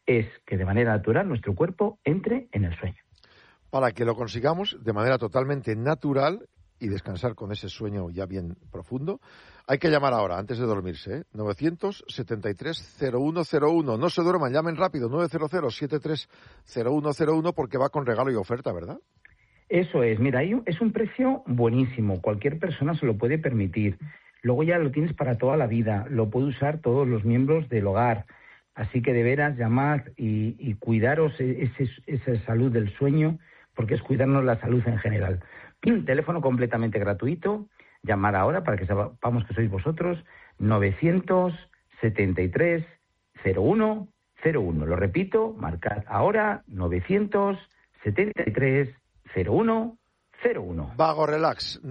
es que de manera natural nuestro cuerpo entre en el sueño. Para que lo consigamos de manera totalmente natural y descansar con ese sueño ya bien profundo, hay que llamar ahora, antes de dormirse, 973-0101. No se duerman, llamen rápido, 900-730101, porque va con regalo y oferta, ¿verdad? Eso es, mira, es un precio buenísimo, cualquier persona se lo puede permitir. Luego ya lo tienes para toda la vida, lo puede usar todos los miembros del hogar. Así que de veras llamad y cuidaros esa salud del sueño, porque es cuidarnos la salud en general. Teléfono completamente gratuito, llamar ahora para que sepamos que sois vosotros, 973-0101. Lo repito, marcad ahora, 973-0101. Vago Relax,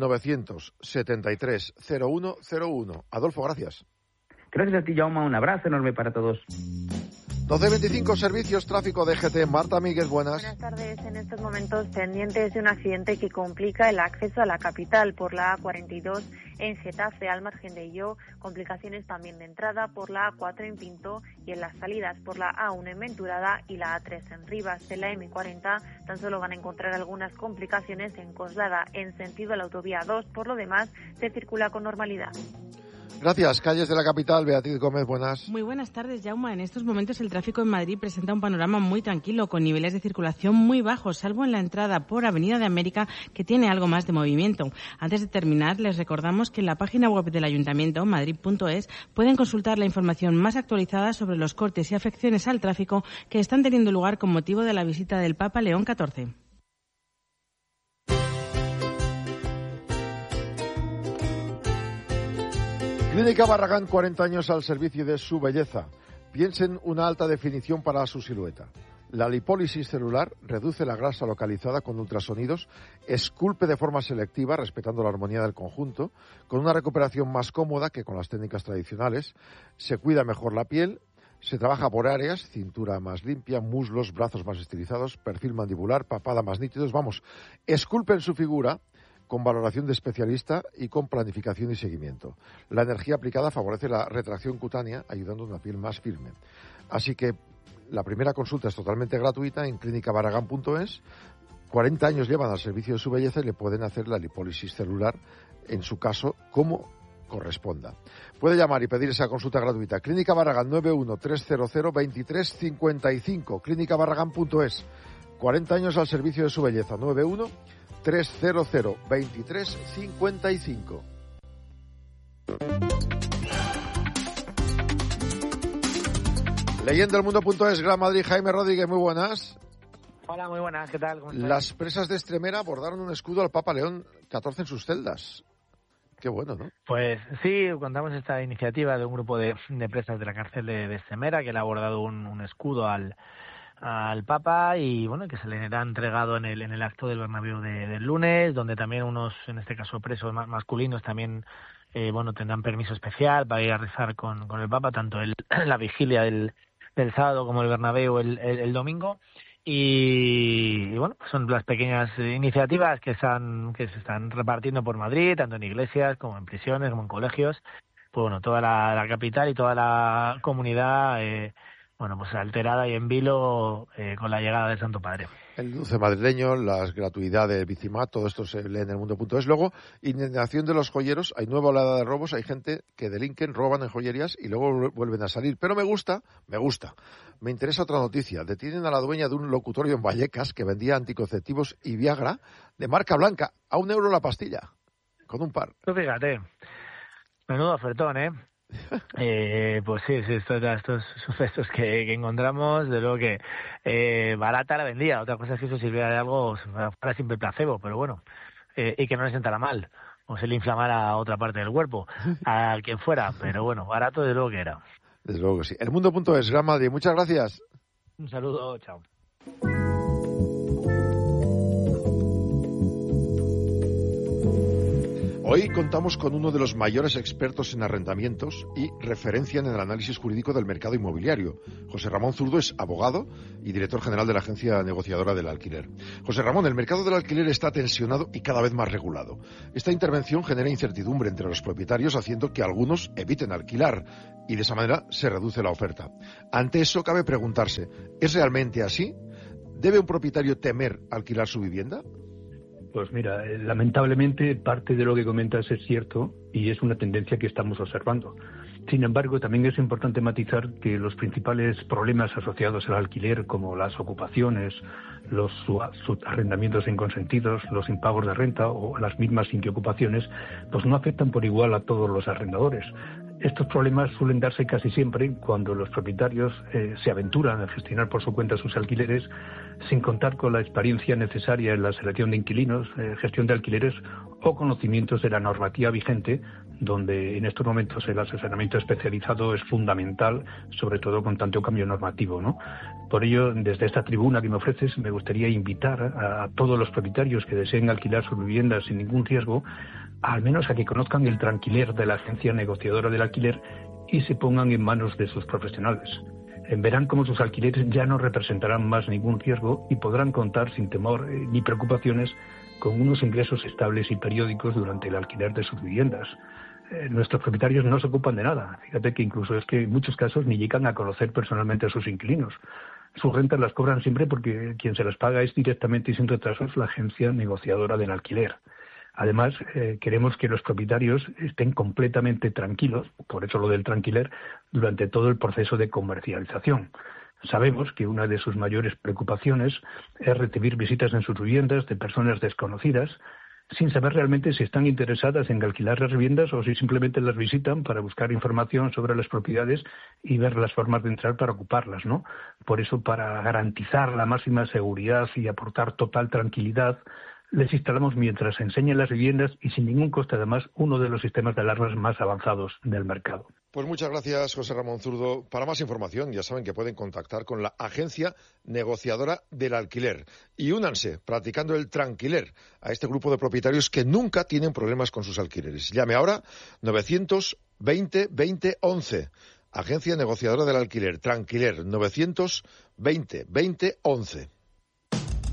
973-0101. Adolfo, gracias. Gracias a ti, Jaume. Un abrazo enorme para todos. 12:25, servicios, tráfico DGT. Marta Míguez, buenas. Buenas tardes. En estos momentos pendientes de un accidente que complica el acceso a la capital por la A42 en Getafe, al margen de ello, complicaciones también de entrada por la A4 en Pinto y en las salidas por la A1 en Venturada y la A3 en Rivas. En la M40 tan solo van a encontrar algunas complicaciones en Coslada en sentido a la autovía 2. Por lo demás, se circula con normalidad. Gracias. Calles de la capital, Beatriz Gómez, buenas. Muy buenas tardes, Jaume. En estos momentos el tráfico en Madrid presenta un panorama muy tranquilo, con niveles de circulación muy bajos, salvo en la entrada por Avenida de América, que tiene algo más de movimiento. Antes de terminar, les recordamos que en la página web del Ayuntamiento, madrid.es, pueden consultar la información más actualizada sobre los cortes y afecciones al tráfico que están teniendo lugar con motivo de la visita del Papa León XIV. Clínica Barragán, 40 años al servicio de su belleza. Piensen una alta definición para su silueta. La lipólisis celular reduce la grasa localizada con ultrasonidos, esculpe de forma selectiva, respetando la armonía del conjunto, con una recuperación más cómoda que con las técnicas tradicionales. Se cuida mejor la piel, se trabaja por áreas, cintura más limpia, muslos, brazos más estilizados, perfil mandibular, papada más nítidos. Vamos, esculpen su figura con valoración de especialista y con planificación y seguimiento. La energía aplicada favorece la retracción cutánea, ayudando a una piel más firme. Así que la primera consulta es totalmente gratuita en clínicabarragán.es. 40 años llevan al servicio de su belleza y le pueden hacer la lipólisis celular, en su caso, como corresponda. Puede llamar y pedir esa consulta gratuita. Clínica Barragán, 913002355. clínicabarragán.es. 40 años al servicio de su belleza. 913002355. Leyendoelmundo.es, Gran Madrid, Jaime Rodríguez, muy buenas. Hola, muy buenas, ¿qué tal? Las presas de Extremera bordaron un escudo al Papa León XIV en sus celdas. Qué bueno, ¿no? Pues sí, contamos esta iniciativa de un grupo de presas de la cárcel de Extremera que le ha bordado un escudo al Papa y bueno, que se le ha entregado en el acto del Bernabéu del lunes, donde también unos, en este caso presos masculinos, también tendrán permiso especial para ir a rezar con el Papa, tanto la vigilia del sábado como el Bernabéu el domingo. Y bueno, son las pequeñas iniciativas que se están repartiendo por Madrid, tanto en iglesias como en prisiones, como en colegios. Pues bueno, toda la capital y toda la comunidad pues alterada y en vilo con la llegada del Santo Padre. El dulce madrileño, las gratuidades de Bicimat, todo esto se lee en elmundo.es. Luego, indignación de los joyeros, hay nueva oleada de robos, hay gente que delinquen, roban en joyerías y luego vuelven a salir. Pero me gusta, me interesa otra noticia. Detienen a la dueña de un locutorio en Vallecas que vendía anticonceptivos y Viagra de marca blanca, a €1 la pastilla, con un par. Tú fíjate, menudo ofertón, ¿eh? Pues sí, estos sucesos que encontramos, de luego que barata la vendía. Otra cosa es que eso sirviera de algo para siempre placebo, pero bueno, y que no le sentara mal o se le inflamara otra parte del cuerpo a quien fuera, pero bueno, barato de luego que era. Desde luego que sí. Elmundo.es, Gran Madrid, muchas gracias. Un saludo, chao. Hoy contamos con uno de los mayores expertos en arrendamientos y referencia en el análisis jurídico del mercado inmobiliario. José Ramón Zurdo es abogado y director general de la Agencia Negociadora del Alquiler. José Ramón, el mercado del alquiler está tensionado y cada vez más regulado. Esta intervención genera incertidumbre entre los propietarios, haciendo que algunos eviten alquilar y de esa manera se reduce la oferta. Ante eso cabe preguntarse, ¿es realmente así? ¿Debe un propietario temer alquilar su vivienda? Pues mira, lamentablemente parte de lo que comentas es cierto y es una tendencia que estamos observando. Sin embargo, también es importante matizar que los principales problemas asociados al alquiler, como las ocupaciones, los arrendamientos inconsentidos, los impagos de renta o las mismas inquiocupaciones, pues no afectan por igual a todos los arrendadores. Estos problemas suelen darse casi siempre cuando los propietarios se aventuran a gestionar por su cuenta sus alquileres sin contar con la experiencia necesaria en la selección de inquilinos, gestión de alquileres o conocimientos de la normativa vigente, donde en estos momentos el asesoramiento especializado es fundamental, sobre todo con tanto cambio normativo, ¿no? Por ello, desde esta tribuna que me ofreces, me gustaría invitar a todos los propietarios que deseen alquilar sus viviendas sin ningún riesgo, al menos a que conozcan el tranquiler de la Agencia Negociadora del Alquiler y se pongan en manos de sus profesionales. Verán cómo sus alquileres ya no representarán más ningún riesgo y podrán contar sin temor ni preocupaciones con unos ingresos estables y periódicos durante el alquiler de sus viviendas. Nuestros propietarios no se ocupan de nada. Fíjate que incluso es que en muchos casos ni llegan a conocer personalmente a sus inquilinos. Sus rentas las cobran siempre porque quien se las paga es directamente y sin retrasos la Agencia Negociadora del Alquiler. Además, queremos que los propietarios estén completamente tranquilos, por eso lo del tranquiler, durante todo el proceso de comercialización. Sabemos que una de sus mayores preocupaciones es recibir visitas en sus viviendas de personas desconocidas, sin saber realmente si están interesadas en alquilar las viviendas o si simplemente las visitan para buscar información sobre las propiedades y ver las formas de entrar para ocuparlas, ¿no? Por eso, para garantizar la máxima seguridad y aportar total tranquilidad, les instalamos mientras enseñan las viviendas y sin ningún coste además uno de los sistemas de alarmas más avanzados del mercado. Pues muchas gracias, José Ramón Zurdo. Para más información ya saben que pueden contactar con la Agencia Negociadora del Alquiler y únanse practicando el tranquiler a este grupo de propietarios que nunca tienen problemas con sus alquileres. Llame ahora 920 20 11. Agencia Negociadora del Alquiler, Tranquiler 920 20 11.